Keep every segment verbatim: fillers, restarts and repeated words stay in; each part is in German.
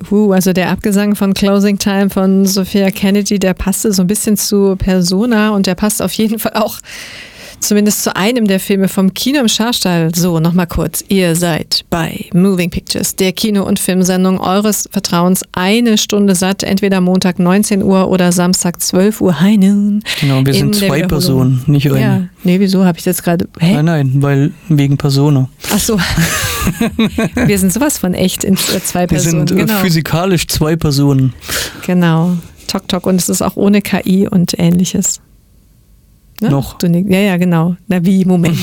Uh, also der Abgesang von Closing Time von Sophia Kennedy, der passte so ein bisschen zu Persona und der passt auf jeden Fall auch zumindest zu einem der Filme vom Kino im Scharstall. So, nochmal kurz. Ihr seid bei Moving Pictures, der Kino- und Filmsendung eures Vertrauens. Eine Stunde satt, entweder Montag neunzehn Uhr oder Samstag zwölf Uhr High Noon. Genau, wir sind zwei Personen, nicht eine. Ja, nee, wieso habe ich jetzt gerade... Nein, nein, weil wegen Persona. Ach so. Wir sind sowas von echt in zwei Personen. Wir sind genau. physikalisch zwei Personen. Genau. Tok Tok und es ist auch ohne K I und Ähnliches. Ne? Noch. Du, ja, ja, genau. Na wie, Moment.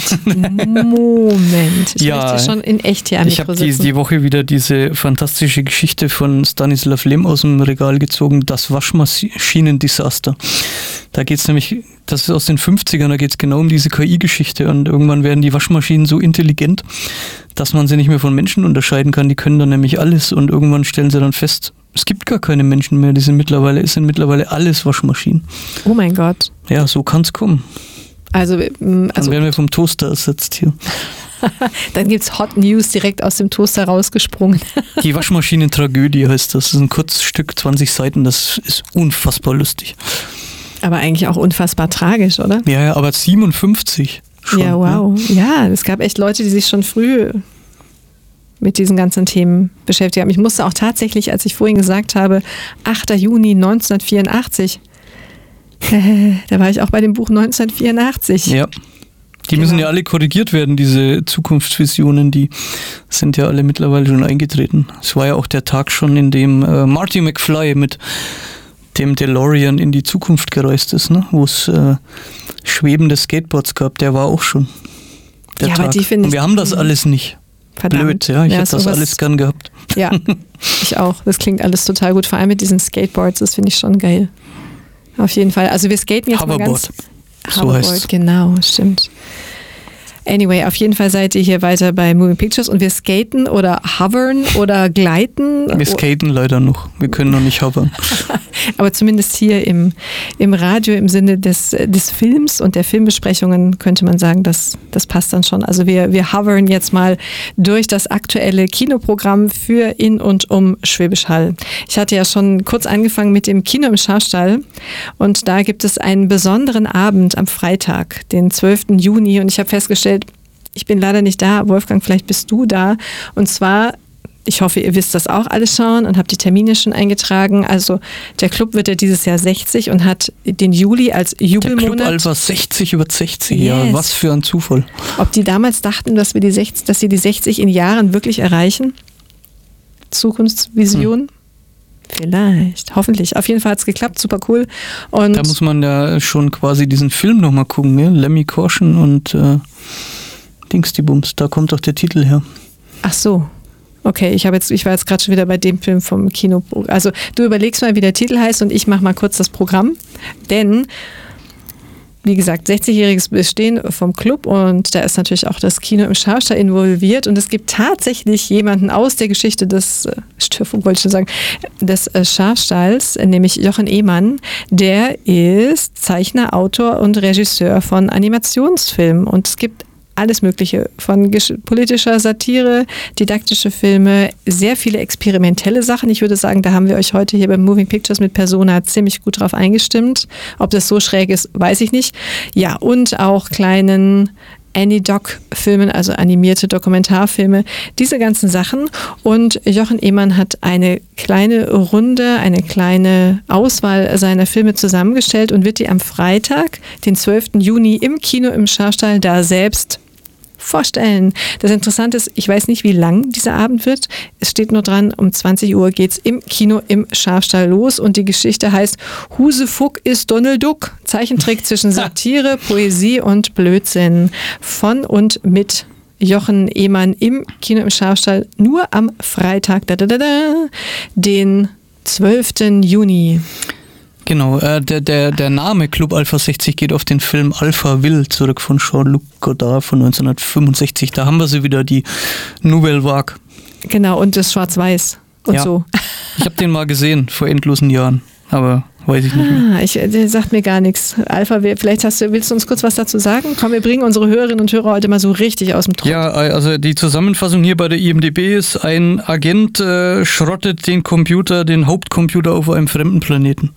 Moment. Ich ja, möchte schon in echt hier an Ich habe die, die Woche wieder diese fantastische Geschichte von Stanislav Lem aus dem Regal gezogen, das Waschmaschinen-Desaster. Da geht es nämlich, das ist aus den fünfzigern, da geht es genau um diese K I-Geschichte und irgendwann werden die Waschmaschinen so intelligent, dass man sie nicht mehr von Menschen unterscheiden kann. Die können dann nämlich alles und irgendwann stellen sie dann fest, es gibt gar keine Menschen mehr, die sind mittlerweile, es sind mittlerweile alles Waschmaschinen. Oh mein Gott. Ja, so kann es kommen. Also, also dann werden wir vom Toaster ersetzt hier. Dann gibt es Hot News direkt aus dem Toaster rausgesprungen. Die Waschmaschinen-Tragödie heißt das. Das ist ein Kurzstück, zwanzig Seiten, das ist unfassbar lustig. Aber eigentlich auch unfassbar tragisch, oder? Ja, ja, aber siebenundfünfzig schon. Ja, wow. Ja, es gab echt Leute, die sich schon früh mit diesen ganzen Themen beschäftigt haben. Ich musste auch tatsächlich, als ich vorhin gesagt habe, achter Juni neunzehnhundertvierundachtzig, da war ich auch bei dem Buch neunzehnhundertvierundachtzig. Ja, die genau. müssen ja alle korrigiert werden, diese Zukunftsvisionen, die sind ja alle mittlerweile schon eingetreten. Es war ja auch der Tag schon, in dem äh, Marty McFly mit dem DeLorean in die Zukunft gereist ist, ne? Wo es äh, schwebende Skateboards gab, der war auch schon der ja, Tag. Aber die finde ich, und wir haben das alles nicht. Verdammt. Blöd, ja, ich ja, hätte das sowas, alles gern gehabt. Ja, ich auch. Das klingt alles total gut. Vor allem mit diesen Skateboards, das finde ich schon geil. Auf jeden Fall. Also wir skaten jetzt Hoverboard. mal ganz... So Hoverboard, heißt's. Genau, stimmt. Anyway, auf jeden Fall seid ihr hier weiter bei Moving Pictures und wir skaten oder hovern oder gleiten. Wir skaten leider noch. Wir können noch nicht hovern. Aber zumindest hier im, im Radio im Sinne des, des Films und der Filmbesprechungen könnte man sagen, das, das passt dann schon. Also wir, wir hovern jetzt mal durch das aktuelle Kinoprogramm für in und um Schwäbisch Hall. Ich hatte ja schon kurz angefangen mit dem Kino im Scharstall und da gibt es einen besonderen Abend am Freitag, den zwölften Juni und ich habe festgestellt, ich bin leider nicht da, Wolfgang, vielleicht bist du da. Und zwar, ich hoffe, ihr wisst das auch alles schon und habt die Termine schon eingetragen. Also der Club wird ja dieses Jahr sechzig und hat den Juli als Jubelmonat. Der Club Alpha sechzig über sechzig, yes. Ja, was für ein Zufall. Ob die damals dachten, dass wir die sechzig, dass sie die sechzig in Jahren wirklich erreichen? Zukunftsvision? Hm. Vielleicht, hoffentlich. Auf jeden Fall hat es geklappt, super cool. Und da muss man ja schon quasi diesen Film nochmal gucken, ne? Lemmy Caution und äh, Dings die Bums, da kommt doch der Titel her. Ach so. Okay, ich, hab jetzt, ich war jetzt gerade schon wieder bei dem Film vom Kino. Also du überlegst mal, wie der Titel heißt und ich mache mal kurz das Programm. Denn, wie gesagt, sechzigjähriges Bestehen vom Club und da ist natürlich auch das Kino im Scharstall involviert und es gibt tatsächlich jemanden aus der Geschichte des, Störfunk wollte ich schon sagen, des Scharfstalls, nämlich Jochen Ehmann, der ist Zeichner, Autor und Regisseur von Animationsfilmen und es gibt alles Mögliche, von politischer Satire, didaktische Filme, sehr viele experimentelle Sachen. Ich würde sagen, da haben wir euch heute hier beim Moving Pictures mit Persona ziemlich gut drauf eingestimmt. Ob das so schräg ist, weiß ich nicht. Ja, und auch kleinen Any-Doc-Filmen, also animierte Dokumentarfilme, diese ganzen Sachen. Und Jochen Ehmann hat eine kleine Runde, eine kleine Auswahl seiner Filme zusammengestellt und wird die am Freitag, den zwölften Juni, im Kino im Scharstall da selbst vorstellen. Das Interessante ist, ich weiß nicht, wie lang dieser Abend wird. Es steht nur dran, um zwanzig Uhr geht's im Kino im Scharstall los und die Geschichte heißt Husefuck ist Donald Duck. Zeichentrick zwischen Satire, Poesie und Blödsinn. Von und mit Jochen Ehmann im Kino im Scharstall nur am Freitag, da, da, da, da, den zwölften Juni. Genau, äh, der, der, der Name Club Alpha sechzig geht auf den Film Alpha Will zurück von Jean-Luc Godard von neunzehnhundertfünfundsechzig. Da haben wir sie wieder, die Nouvelle Vague. Genau, und das Schwarz-Weiß und ja. so. Ich habe den mal gesehen, vor endlosen Jahren, aber weiß ich nicht mehr. Ah, ich, der sagt mir gar nichts. Alpha, vielleicht hast du, willst du uns kurz was dazu sagen? Komm, wir bringen unsere Hörerinnen und Hörer heute mal so richtig aus dem Trott. Ja, also die Zusammenfassung hier bei der I M D B ist, ein Agent äh, schrottet den Computer, den Hauptcomputer auf einem fremden Planeten.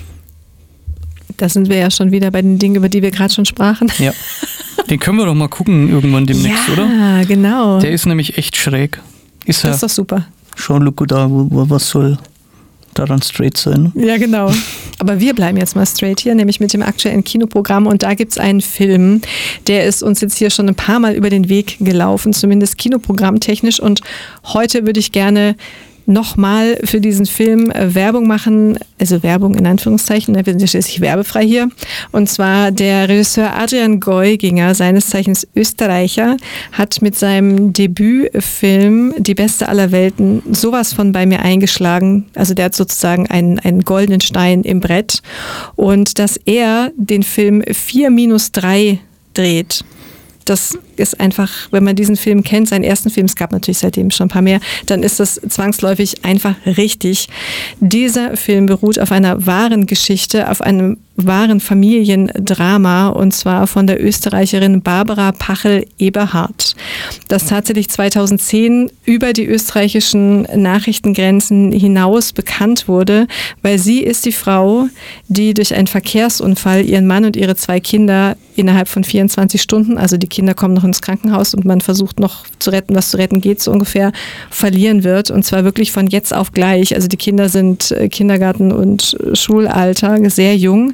Da sind wir ja schon wieder bei den Dingen, über die wir gerade schon sprachen. Ja, den können wir doch mal gucken irgendwann demnächst, ja, oder? Ja, genau. Der ist nämlich echt schräg. Ist das ist doch super. Jean-Luc Godard, was soll daran straight sein? Ja, genau. Aber wir bleiben jetzt mal straight hier, nämlich mit dem aktuellen Kinoprogramm. Und da gibt es einen Film, der ist uns jetzt hier schon ein paar Mal über den Weg gelaufen, zumindest kinoprogrammtechnisch. Und heute würde ich gerne nochmal für diesen Film Werbung machen, also Werbung in Anführungszeichen, wir sind ja schließlich werbefrei hier. Und zwar der Regisseur Adrian Geuginger, seines Zeichens Österreicher, hat mit seinem Debütfilm Die Beste aller Welten sowas von bei mir eingeschlagen. Also der hat sozusagen einen, einen goldenen Stein im Brett. Und dass er den Film vier minus drei dreht, das ist einfach, wenn man diesen Film kennt, seinen ersten Film, es gab natürlich seitdem schon ein paar mehr, dann ist das zwangsläufig einfach richtig. Dieser Film beruht auf einer wahren Geschichte, auf einem wahren Familiendrama, und zwar von der Österreicherin Barbara Pachel-Eberhardt, das tatsächlich zweitausendzehn über die österreichischen Nachrichtengrenzen hinaus bekannt wurde, weil sie ist die Frau, die durch einen Verkehrsunfall ihren Mann und ihre zwei Kinder innerhalb von vierundzwanzig Stunden, also die Kinder kommen noch ins Krankenhaus und man versucht noch zu retten, was zu retten geht, so ungefähr, verlieren wird, und zwar wirklich von jetzt auf gleich. Also die Kinder sind Kindergarten- und Schulalter, sehr jung.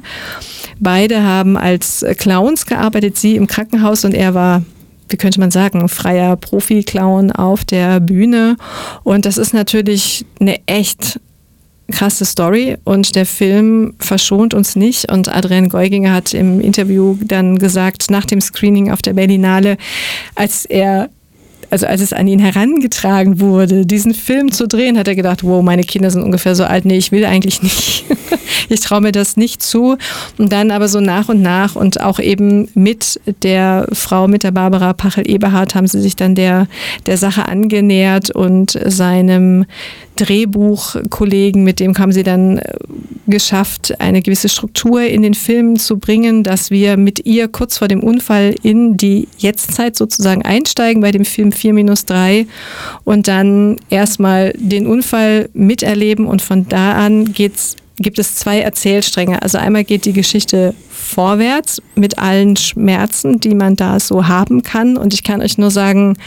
Beide haben als Clowns gearbeitet, sie im Krankenhaus und er war, wie könnte man sagen, freier Profi-Clown auf der Bühne. Und das ist natürlich eine echt krasse Story und der Film verschont uns nicht. Und Adrian Geuginger hat im Interview dann gesagt, nach dem Screening auf der Berlinale, als er Also als es an ihn herangetragen wurde, diesen Film zu drehen, hat er gedacht, wow, meine Kinder sind ungefähr so alt, nee, ich will eigentlich nicht. Ich traue mir das nicht zu. Und dann aber so nach und nach und auch eben mit der Frau, mit der Barbara Pachel-Eberhardt, haben sie sich dann der, der Sache angenähert und seinem Drehbuchkollegen, mit dem haben sie dann geschafft, eine gewisse Struktur in den Film zu bringen, dass wir mit ihr kurz vor dem Unfall in die Jetztzeit sozusagen einsteigen bei dem Film vier minus drei und dann erstmal den Unfall miterleben und von da an geht's, gibt es zwei Erzählstränge. Also einmal geht die Geschichte vorwärts mit allen Schmerzen, die man da so haben kann, und ich kann euch nur sagen,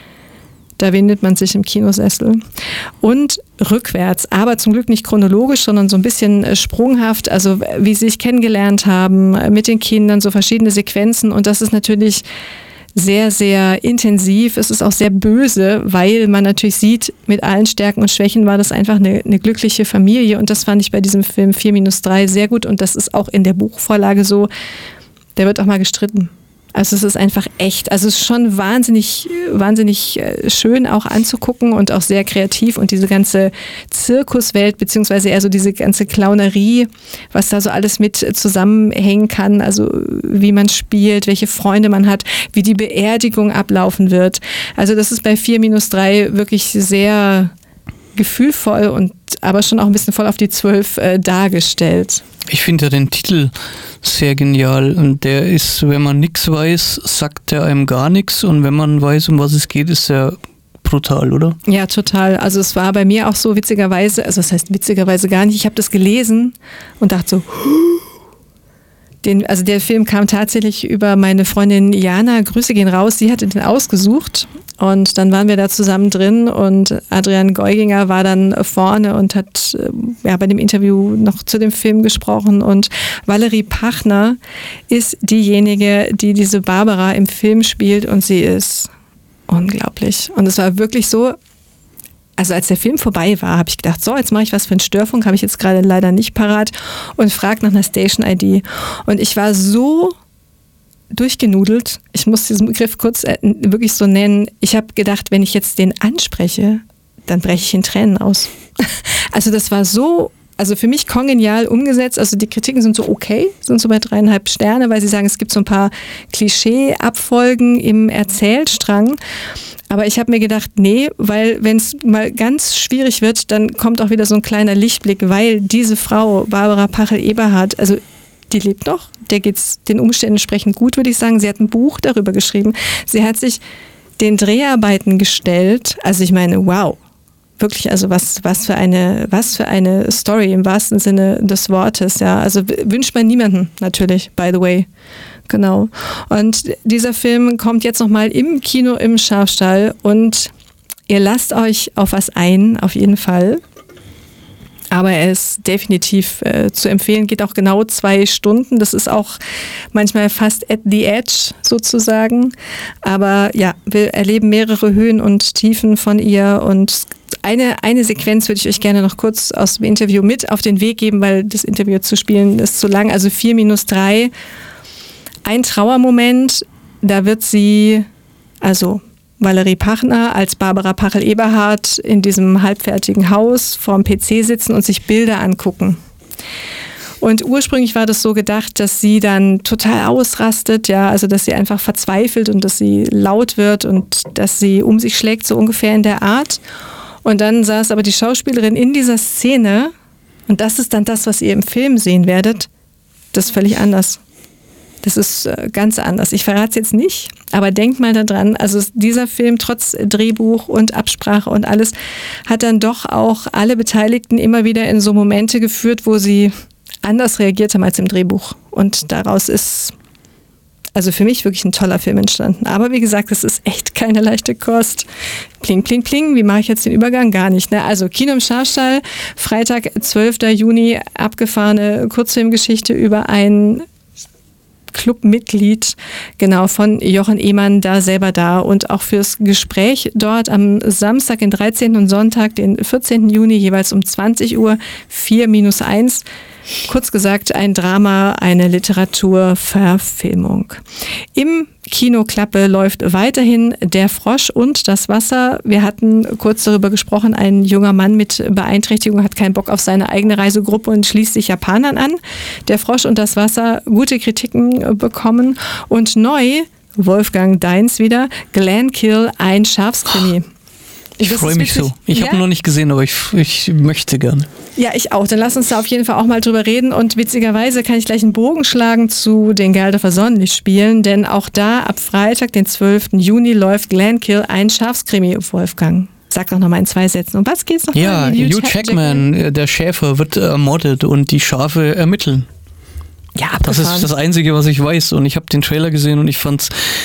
da windet man sich im Kinosessel. Und rückwärts, aber zum Glück nicht chronologisch, sondern so ein bisschen sprunghaft, also wie sie sich kennengelernt haben mit den Kindern, so verschiedene Sequenzen, und das ist natürlich sehr, sehr intensiv. Es ist auch sehr böse, weil man natürlich sieht, mit allen Stärken und Schwächen war das einfach eine, eine glückliche Familie, und das fand ich bei diesem Film vier minus drei sehr gut, und das ist auch in der Buchvorlage so, der wird auch mal gestritten. Also es ist einfach echt, also es ist schon wahnsinnig, wahnsinnig schön auch anzugucken und auch sehr kreativ, und diese ganze Zirkuswelt, beziehungsweise eher so diese ganze Clownerie, was da so alles mit zusammenhängen kann, also wie man spielt, welche Freunde man hat, wie die Beerdigung ablaufen wird. Also das ist bei vier minus drei wirklich sehr gefühlvoll und aber schon auch ein bisschen voll auf die zwölf äh, dargestellt. Ich finde ja den Titel sehr genial, und der ist, wenn man nichts weiß, sagt der einem gar nichts, und wenn man weiß, um was es geht, ist er brutal, oder? Ja, total. Also es war bei mir auch so witzigerweise, also das heißt witzigerweise gar nicht, ich habe das gelesen und dachte so, den, also der Film kam tatsächlich über meine Freundin Jana, Grüße gehen raus, sie hatte den ausgesucht. Und dann waren wir da zusammen drin, und Adrian Geuginger war dann vorne und hat ja, bei dem Interview noch zu dem Film gesprochen. Und Valerie Pachner ist diejenige, die diese Barbara im Film spielt, und sie ist unglaublich. Und es war wirklich so, also als der Film vorbei war, habe ich gedacht, so, jetzt mache ich was für einen Störfunk, habe ich jetzt gerade leider nicht parat, und frage nach einer Station-I D. Und ich war so durchgenudelt. Ich muss diesen Begriff kurz äh, wirklich so nennen. Ich habe gedacht, wenn ich jetzt den anspreche, dann breche ich in Tränen aus. Also das war so, also für mich kongenial umgesetzt. Also die Kritiken sind so okay, sind so bei dreieinhalb Sterne, weil sie sagen, es gibt so ein paar Klischee-Abfolgen im Erzählstrang. Aber ich habe mir gedacht, nee, weil wenn es mal ganz schwierig wird, dann kommt auch wieder so ein kleiner Lichtblick, weil diese Frau, Barbara Pachel-Eberhardt, also die lebt noch, der geht es den Umständen entsprechend gut, würde ich sagen. Sie hat ein Buch darüber geschrieben. Sie hat sich den Dreharbeiten gestellt. Also ich meine, wow, wirklich, also was, was für eine, was für eine Story im wahrsten Sinne des Wortes, ja. Also wünscht man niemanden, natürlich, by the way. Genau. Und dieser Film kommt jetzt nochmal im Kino im Schafstall und ihr lasst euch auf was ein, auf jeden Fall. Aber er ist definitiv äh, zu empfehlen, geht auch genau zwei Stunden. Das ist auch manchmal fast at the edge sozusagen. Aber ja, wir erleben mehrere Höhen und Tiefen von ihr. Und eine, eine Sequenz würde ich euch gerne noch kurz aus dem Interview mit auf den Weg geben, weil das Interview zu spielen ist zu lang. Also vier minus drei. Ein Trauermoment, da wird sie, also Valerie Pachner als Barbara Pachel-Eberhardt in diesem halbfertigen Haus vorm P C sitzen und sich Bilder angucken. Und ursprünglich war das so gedacht, dass sie dann total ausrastet, ja, also dass sie einfach verzweifelt und dass sie laut wird und dass sie um sich schlägt, so ungefähr in der Art. Und dann saß aber die Schauspielerin in dieser Szene, und das ist dann das, was ihr im Film sehen werdet, das ist völlig anders. Das ist ganz anders. Ich verrate es jetzt nicht, aber denkt mal daran, also dieser Film trotz Drehbuch und Absprache und alles hat dann doch auch alle Beteiligten immer wieder in so Momente geführt, wo sie anders reagiert haben als im Drehbuch. Und daraus ist also für mich wirklich ein toller Film entstanden. Aber wie gesagt, es ist echt keine leichte Kost. Pling, pling, pling. Wie mache ich jetzt den Übergang? Gar nicht. Ne? Also Kino im Schafstall, Freitag, zwölfter Juni, abgefahrene Kurzfilmgeschichte über ein Clubmitglied, genau, von Jochen Ehmann, da selber da, und auch fürs Gespräch dort am Samstag, den dreizehnten und Sonntag, den vierzehnten Juni, jeweils um zwanzig Uhr, vier minus eins. Kurz gesagt, ein Drama, eine Literaturverfilmung. Im Kino Klappe läuft weiterhin Der Frosch und das Wasser. Wir hatten kurz darüber gesprochen, ein junger Mann mit Beeinträchtigung hat keinen Bock auf seine eigene Reisegruppe und schließt sich Japanern an. Der Frosch und das Wasser, gute Kritiken bekommen. Und neu, Wolfgang Deins wieder, Glenkill, ein Schafskrimi. Ich freue mich so. Ich ja? habe ihn noch nicht gesehen, aber ich, ich möchte gern. Ja, ich auch. Dann lass uns da auf jeden Fall auch mal drüber reden. Und witzigerweise kann ich gleich einen Bogen schlagen zu den Geldorfer Sonnenlichtspielen, denn auch da ab Freitag, den zwölften Juni, läuft Glenkill, ein Schafskrimi. Wolfgang, sag doch noch mal in zwei Sätzen. Um was geht's noch? Ja, mal? Hugh Jackman, Jackman, der Schäfer, wird ermordet und die Schafe ermitteln. Ja, abgefahren. Das ist das Einzige, was ich weiß. Und ich habe den Trailer gesehen und ich fand's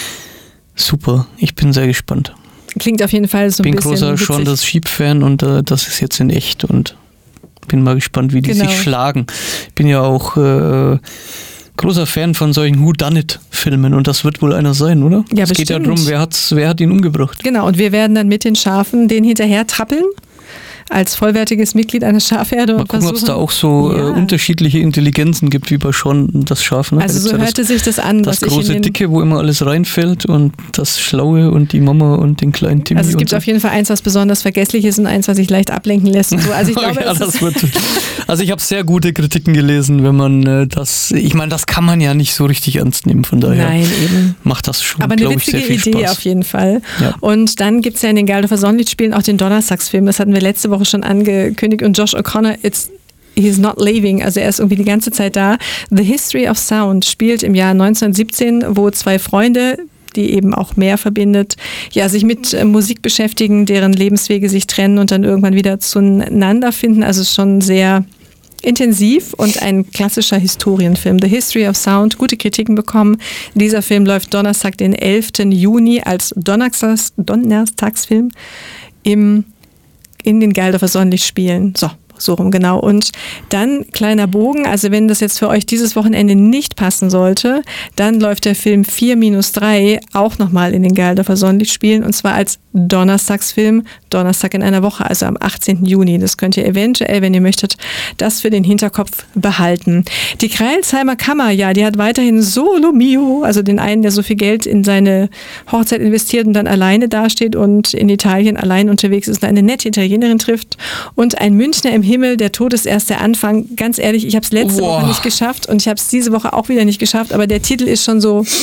super. Ich bin sehr gespannt. Klingt auf jeden Fall so ein bin bisschen großer witzig. Sean das Sheep-Fan und äh, das ist jetzt in echt und bin mal gespannt, wie die genau. sich schlagen. Ich bin ja auch äh, großer Fan von solchen Whodunit-Filmen und das wird wohl einer sein, oder? Ja, es bestimmt. geht ja darum, wer, hat's, wer hat ihn umgebracht. Genau, und wir werden dann mit den Schafen den hinterher trappeln. Als vollwertiges Mitglied einer Schafherde. Mal gucken, ob es da auch so ja. äh, unterschiedliche Intelligenzen gibt, wie bei Sean das Schaf. Ne? Also so ja hörte das, sich das an. Das was große ich in den Dicke, wo immer alles reinfällt und das Schlaue und die Mama und den kleinen Timmy. Also es gibt so. auf jeden Fall eins, was besonders vergesslich ist und eins, was sich leicht ablenken lässt. Und so. Also ich glaube, ja, es das wird, also ich habe sehr gute Kritiken gelesen, wenn man äh, das, ich meine, das kann man ja nicht so richtig ernst nehmen, von daher Nein, eben. macht das schon, aber eine glaube ich, sehr witzige viel Idee Spaß. auf jeden Fall. Ja. Und dann gibt es ja in den Geldorfer Sonnenlichtspielen auch den Donnerstagsfilm. Das hatten wir letzte Woche schon angekündigt. Und Josh O'Connor, it's, he's not leaving, also er ist irgendwie die ganze Zeit da. The History of Sound spielt im Jahr neunzehnhundertsiebzehn, wo zwei Freunde, die eben auch mehr verbindet, ja, sich mit äh, Musik beschäftigen, deren Lebenswege sich trennen und dann irgendwann wieder zueinander finden. Also schon sehr intensiv und ein klassischer Historienfilm. The History of Sound, gute Kritiken bekommen. Dieser Film läuft Donnerstag, den elften Juni als Donnerstags, Donnerstagsfilm im, in den Geldorfer Sonnenlichtspielen. So. So rum, genau. Und dann kleiner Bogen, also wenn das jetzt für euch dieses Wochenende nicht passen sollte, dann läuft der Film vier minus drei auch nochmal in den Geldorfer Sonnenlichtspielen und zwar als Donnerstagsfilm, Donnerstag in einer Woche, also am achtzehnten Juni. Das könnt ihr eventuell, wenn ihr möchtet, das für den Hinterkopf behalten. Die Kreilsheimer Kammer, ja, die hat weiterhin Solo Mio, also den einen, der so viel Geld in seine Hochzeit investiert und dann alleine dasteht und in Italien allein unterwegs ist und eine nette Italienerin trifft und ein Münchner im Himmel, der Tod ist erst der Anfang. Ganz ehrlich, ich habe es letzte Boah. Woche nicht geschafft und ich habe es diese Woche auch wieder nicht geschafft, aber der Titel ist schon so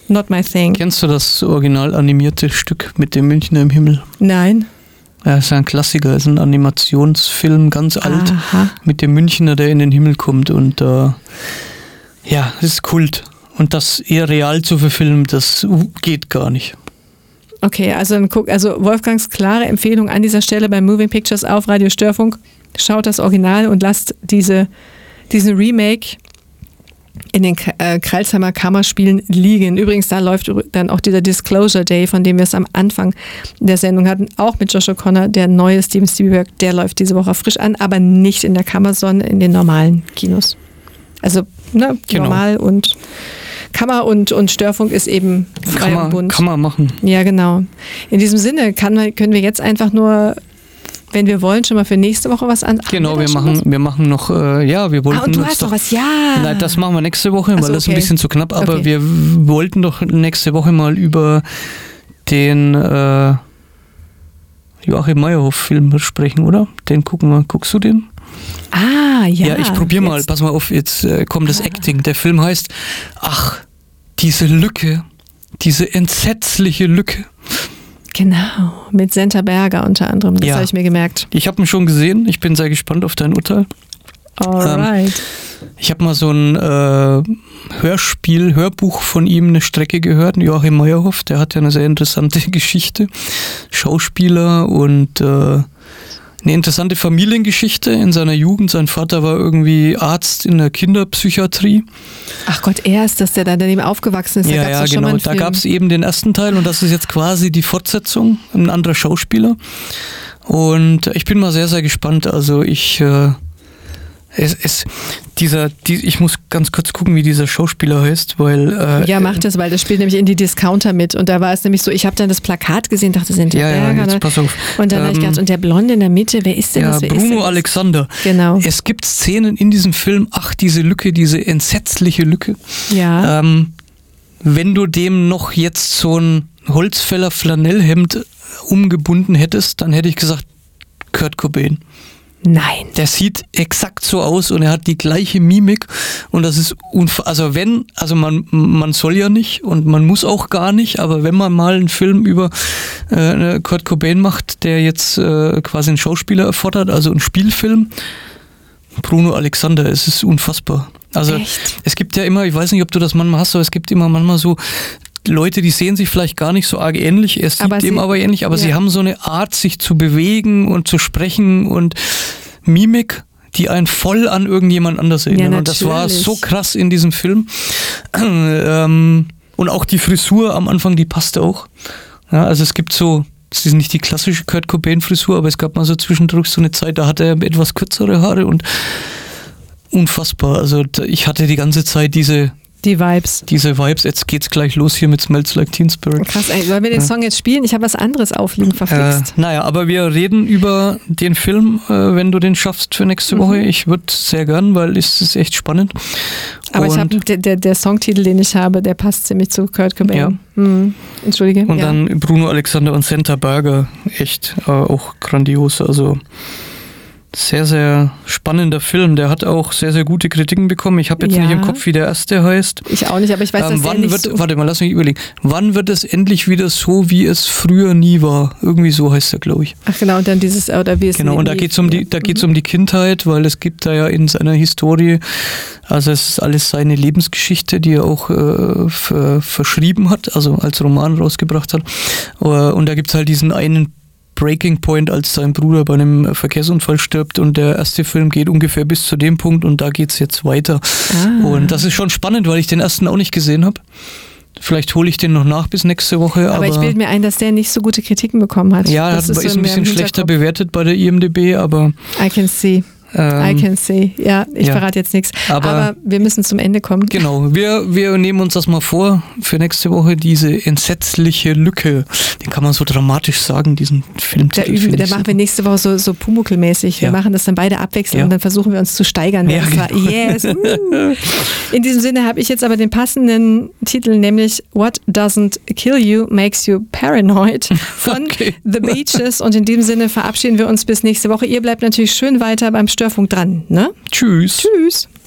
not my thing. Kennst du das original animierte Stück mit dem Münchner im Himmel? Nein. Ja, ist ja ein Klassiker, ist ein Animationsfilm, ganz alt, Aha. mit dem Münchner, der in den Himmel kommt und äh, ja, das ist Kult. Und das eher real zu verfilmen, das geht gar nicht. Okay, also dann guck, also Wolfgangs klare Empfehlung an dieser Stelle bei Moving Pictures auf Radio Störfunk. Schaut das Original und lasst diese, diesen Remake in den äh, Crailsheimer Kammerspielen liegen. Übrigens, da läuft dann auch dieser Disclosure Day, von dem wir es am Anfang der Sendung hatten, auch mit Josh O'Connor, der neue Steven Spielberg, der läuft diese Woche frisch an, aber nicht in der Kammer, sondern in den normalen Kinos. Also ne, genau. Normal und Kammer und, und Störfunk ist eben frei und bunt. Kann man machen. Ja, genau. In diesem Sinne kann man, können wir jetzt einfach nur, wenn wir wollen, schon mal für nächste Woche was an. Genau, wir machen, wir machen noch, äh, ja, wir wollten. Ah, und du hast doch was, ja. Nein, das machen wir nächste Woche, weil so, das okay. ein bisschen zu knapp, aber Okay. wir wollten doch nächste Woche mal über den äh, Joachim Meyerhoff-Film sprechen, oder? Den gucken wir. Guckst du den? Ah, ja. Ja, ich probiere mal. Jetzt. Pass mal auf, jetzt äh, kommt das Acting. Der Film heißt, ach, diese Lücke, diese entsetzliche Lücke. Genau, mit Senta Berger unter anderem, das Ja. habe ich mir gemerkt. Ich habe ihn schon gesehen. Ich bin sehr gespannt auf dein Urteil. Alright. Ich habe mal so ein äh, Hörspiel, Hörbuch von ihm, eine Strecke gehört, Joachim Meyerhoff, der hat ja eine sehr interessante Geschichte, Schauspieler und äh, eine interessante Familiengeschichte in seiner Jugend. Sein Vater war irgendwie Arzt in der Kinderpsychiatrie. Ach Gott, er ist das, der da daneben aufgewachsen ist. Da Ja, gab's ja, doch schon genau. mal einen Da Film. gab es eben den ersten Teil und das ist jetzt quasi die Fortsetzung, ein anderer Schauspieler. Und ich bin mal sehr, sehr gespannt. Also ich... Äh, Es, es, dieser, die, ich muss ganz kurz gucken, wie dieser Schauspieler heißt, weil... Äh, Ja, macht das, weil das spielt nämlich in die Discounter mit. Und da war es nämlich so, ich habe dann das Plakat gesehen, dachte, sind der ja, ja, Berger. jetzt Ne? pass auf. Und dann habe ich Ähm, gedacht, und der Blonde in der Mitte, wer ist denn ja, das? Wer ist denn Bruno das? Alexander. Genau. Es gibt Szenen in diesem Film, ach, diese Lücke, diese entsetzliche Lücke. Ja. Ähm, wenn du dem noch jetzt so ein Holzfäller Flanellhemd umgebunden hättest, dann hätte ich gesagt, Kurt Cobain. Nein. Der sieht exakt so aus und er hat die gleiche Mimik und das ist unf- also wenn, also man, man soll ja nicht und man muss auch gar nicht, aber wenn man mal einen Film über äh, Kurt Cobain macht, der jetzt äh, quasi einen Schauspieler erfordert, also einen Spielfilm, Bruno Alexander, es ist unfassbar. Also Echt? es gibt ja immer, ich weiß nicht, ob du das manchmal hast, aber es gibt immer manchmal so Leute, die sehen sich vielleicht gar nicht so arg ähnlich, er sieht Aber dem sie- aber ähnlich, aber ja. sie haben so eine Art, sich zu bewegen und zu sprechen und Mimik, die einen voll an irgendjemand anders erinnern. Ja, und das war natürlich. so krass in diesem Film. Ähm, und auch die Frisur am Anfang, die passte auch. Ja, also es gibt so, es ist nicht die klassische Kurt Cobain-Frisur, aber es gab mal so zwischendurch so eine Zeit, da hatte er etwas kürzere Haare und unfassbar. Also da- ich hatte die ganze Zeit diese, Die Vibes. diese Vibes. Jetzt geht's gleich los hier mit Smells Like Teen Spirit. Krass, ey, sollen wir den Ja. Song jetzt spielen? Ich habe was anderes aufliegen, Äh, verflixt. naja, aber wir reden über den Film, äh, wenn du den schaffst für nächste Mhm. Woche. Ich würde sehr gern, weil es ist echt spannend. Aber ich und, hab, der, der, der Songtitel, den ich habe, der passt ziemlich zu Kurt Cobain. Ja. Hm. Entschuldige. und ja. dann Bruno Alexander und Senta Berger, echt äh, auch grandios. Also sehr, sehr spannender Film. Der hat auch sehr, sehr gute Kritiken bekommen. Ich habe jetzt Ja. nicht im Kopf, wie der erste heißt. Ich auch nicht, aber ich weiß, dass Ähm, der wann nicht wird, so... warte mal, lass mich überlegen. Wann wird es endlich wieder so, wie es früher nie war? Irgendwie so heißt er, glaube ich. Ach genau, und dann dieses, oder wie es Genau, und da lief. geht es um die, da geht's um die Kindheit, weil es gibt da ja in seiner Historie, also es ist alles seine Lebensgeschichte, die er auch äh, ver, verschrieben hat, also als Roman rausgebracht hat. Äh, Und da gibt es halt diesen einen Breaking Point, als sein Bruder bei einem Verkehrsunfall stirbt und der erste Film geht ungefähr bis zu dem Punkt und da geht es jetzt weiter. Ah. Und das ist schon spannend, weil ich den ersten auch nicht gesehen habe. Vielleicht hole ich den noch nach bis nächste Woche. Aber, Aber, ich bilde mir ein, dass der nicht so gute Kritiken bekommen hat. ja, das hat, ist, so ein mehr im bisschen schlechter Hinterkopf. bewertet bei der I M D B, aber I can see. ähm, I can see. Ja, ich ja. verrate jetzt nichts. Aber- Aber, wir müssen zum Ende kommen. Genau, wir, wir nehmen uns das mal vor für nächste Woche, diese entsetzliche Lücke. Den kann man so dramatisch sagen, diesen Da, Filmtitel. üben, finde da ich machen so. wir nächste Woche so, so Pumuckl-mäßig. Wir Ja. machen das dann beide abwechselnd Ja. und dann versuchen wir uns zu steigern. wer Ja, es war. genau. Yes. Uh. In diesem Sinne habe ich jetzt aber den passenden Titel, nämlich What Doesn't Kill You Makes You Paranoid von Okay. The Beaches. Und in diesem Sinne verabschieden wir uns bis nächste Woche. Ihr bleibt natürlich schön weiter beim Störfunk dran. Ne? Tschüss. Tschüss.